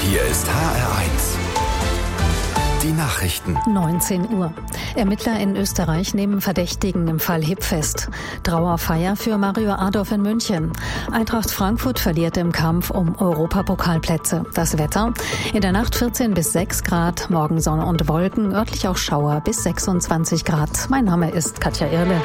Hier ist HR1. Die Nachrichten. 19 Uhr. Ermittler in Österreich nehmen Verdächtigen im Fall HIP fest. Trauerfeier für Mario Adorf in München. Eintracht Frankfurt verliert im Kampf um Europapokalplätze. Das Wetter: in der Nacht 14 bis 6 Grad, morgen Sonne und Wolken, örtlich auch Schauer bis 26 Grad. Mein Name ist Katja Irle.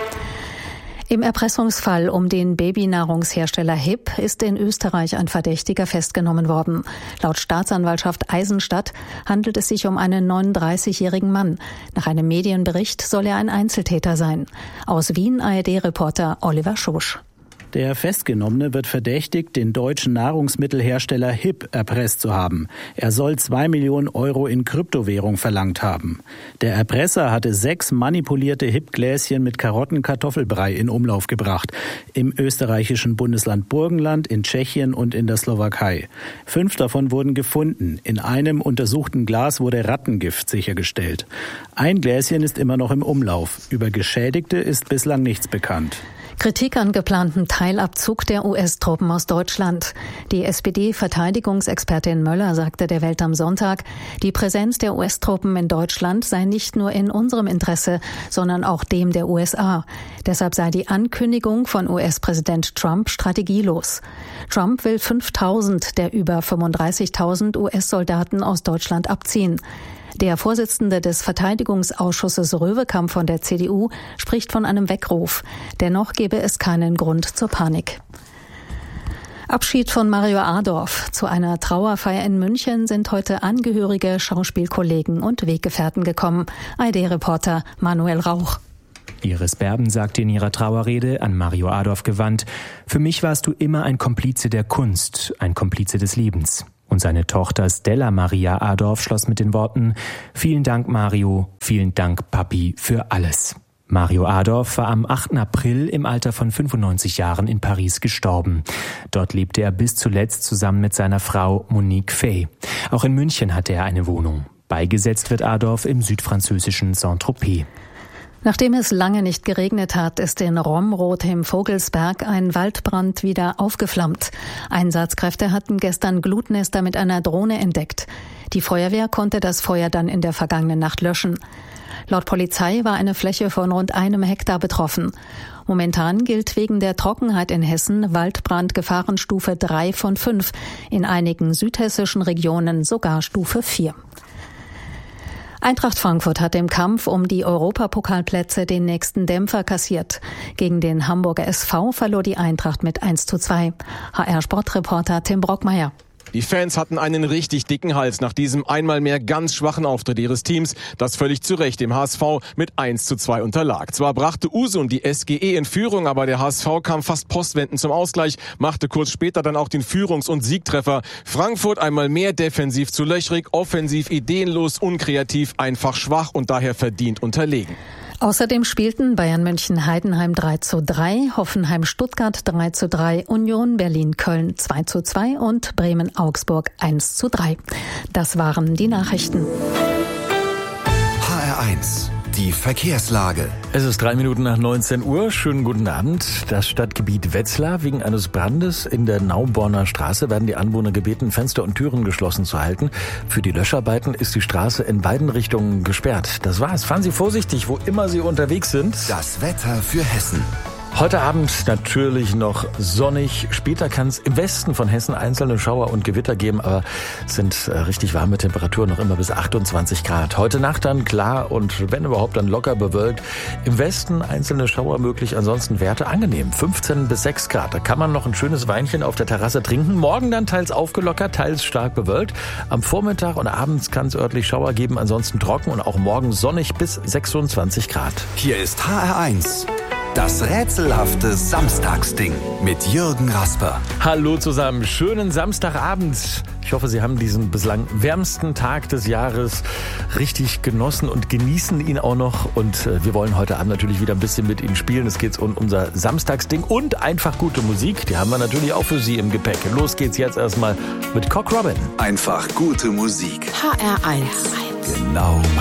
Im Erpressungsfall um den Babynahrungshersteller HIP ist in Österreich ein Verdächtiger festgenommen worden. Laut Staatsanwaltschaft Eisenstadt handelt es sich um einen 39-jährigen Mann. Nach einem Medienbericht soll er ein Einzeltäter sein. Aus Wien ARD-Reporter Oliver Schosch. Der Festgenommene wird verdächtigt, den deutschen Nahrungsmittelhersteller HIP erpresst zu haben. Er soll 2 Millionen Euro in Kryptowährung verlangt haben. Der Erpresser hatte 6 manipulierte HIP-Gläschen mit Karottenkartoffelbrei in Umlauf gebracht. Im österreichischen Bundesland Burgenland, in Tschechien und in der Slowakei. 5 davon wurden gefunden. In einem untersuchten Glas wurde Rattengift sichergestellt. Ein Gläschen ist immer noch im Umlauf. Über Geschädigte ist bislang nichts bekannt. Kritik an geplantem Teilabzug der US-Truppen aus Deutschland. Die SPD-Verteidigungsexpertin Möller sagte der Welt am Sonntag, die Präsenz der US-Truppen in Deutschland sei nicht nur in unserem Interesse, sondern auch dem der USA. Deshalb sei die Ankündigung von US-Präsident Trump strategielos. Trump will 5.000 der über 35.000 US-Soldaten aus Deutschland abziehen. Der Vorsitzende des Verteidigungsausschusses Röwekamp von der CDU spricht von einem Weckruf. Dennoch gebe es keinen Grund zur Panik. Abschied von Mario Adorf. Zu einer Trauerfeier in München sind heute Angehörige, Schauspielkollegen und Weggefährten gekommen. ARD-Reporter Manuel Rauch. Iris Berben sagte in ihrer Trauerrede, an Mario Adorf gewandt: Für mich warst du immer ein Komplize der Kunst, ein Komplize des Lebens. Und seine Tochter Stella Maria Adorf schloss mit den Worten: Vielen Dank, Mario, vielen Dank, Papi, für alles. Mario Adorf war am 8. April im Alter von 95 Jahren in Paris gestorben. Dort lebte er bis zuletzt zusammen mit seiner Frau Monique Fay. Auch in München hatte er eine Wohnung. Beigesetzt wird Adorf im südfranzösischen Saint-Tropez. Nachdem es lange nicht geregnet hat, ist in Romrod im Vogelsberg ein Waldbrand wieder aufgeflammt. Einsatzkräfte hatten gestern Glutnester mit einer Drohne entdeckt. Die Feuerwehr konnte das Feuer dann in der vergangenen Nacht löschen. Laut Polizei war eine Fläche von rund 1 Hektar betroffen. Momentan gilt wegen der Trockenheit in Hessen Waldbrandgefahrenstufe 3 von 5. In einigen südhessischen Regionen sogar Stufe 4. Eintracht Frankfurt hat im Kampf um die Europapokalplätze den nächsten Dämpfer kassiert. Gegen den Hamburger SV verlor die Eintracht mit 1:2. HR-Sportreporter Tim Brockmeier. Die Fans hatten einen richtig dicken Hals nach diesem einmal mehr ganz schwachen Auftritt ihres Teams, das völlig zu Recht dem HSV mit 1:2 unterlag. Zwar brachte Usun die SGE in Führung, aber der HSV kam fast postwendend zum Ausgleich, machte kurz später dann auch den Führungs- und Siegtreffer. Frankfurt einmal mehr defensiv zu löchrig, offensiv ideenlos, unkreativ, einfach schwach und daher verdient unterlegen. Außerdem spielten Bayern München Heidenheim 3:3, Hoffenheim Stuttgart 3:3, Union Berlin Köln 2:2 und Bremen Augsburg 1:3. Das waren die Nachrichten. HR1, die Verkehrslage. Es ist 3 Minuten nach 19 Uhr. Schönen guten Abend. Das Stadtgebiet Wetzlar. Wegen eines Brandes in der Nauborner Straße werden die Anwohner gebeten, Fenster und Türen geschlossen zu halten. Für die Löscharbeiten ist die Straße in beiden Richtungen gesperrt. Das war's. Fahren Sie vorsichtig, wo immer Sie unterwegs sind. Das Wetter für Hessen. Heute Abend natürlich noch sonnig. Später kann es im Westen von Hessen einzelne Schauer und Gewitter geben, aber es sind richtig warme Temperaturen, noch immer bis 28 Grad. Heute Nacht dann klar und wenn überhaupt dann locker bewölkt. Im Westen einzelne Schauer möglich, ansonsten Werte angenehm. 15 bis 6 Grad. Da kann man noch ein schönes Weinchen auf der Terrasse trinken. Morgen dann teils aufgelockert, teils stark bewölkt. Am Vormittag und abends kann es örtlich Schauer geben, ansonsten trocken und auch morgen sonnig bis 26 Grad. Hier ist HR1. Das rätselhafte Samstagsding mit Jürgen Rasper. Hallo zusammen, schönen Samstagabend. Ich hoffe, Sie haben diesen bislang wärmsten Tag des Jahres richtig genossen und genießen ihn auch noch. Und wir wollen heute Abend natürlich wieder ein bisschen mit Ihnen spielen. Es geht um unser Samstagsding und einfach gute Musik. Die haben wir natürlich auch für Sie im Gepäck. Los geht's jetzt erstmal mit Cock Robin. Einfach gute Musik. HR1. Genau